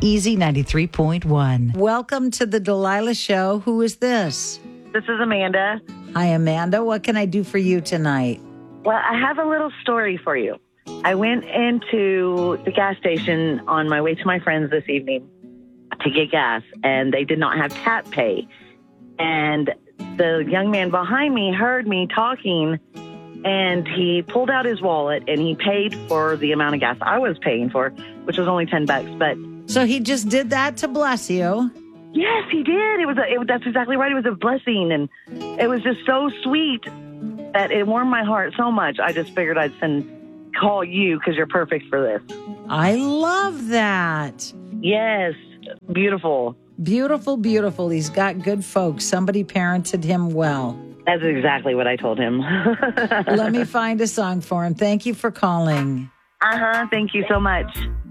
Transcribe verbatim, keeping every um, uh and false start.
Easy ninety-three point one. Welcome to the Delilah Show. Who is this? This is Amanda. Hi, Amanda. What can I do for you tonight? Well, I have a little story for you. I went into the gas station on my way to my friends this evening to get gas, and they did not have tap pay. And the young man behind me heard me talking, and he pulled out his wallet, and he paid for the amount of gas I was paying for, which was only ten bucks. But So he just did that to bless you. yes, he did. It was. A, it, that's exactly right. It was a blessing, and it was just so sweet that it warmed my heart so much. I just figured I'd send call you because you're perfect for this. I love that. Yes, beautiful. Beautiful, beautiful. He's got good folks. Somebody parented him well. That's exactly what I told him. Let me find a song for him. Thank you for calling. Uh huh. Thank you so much.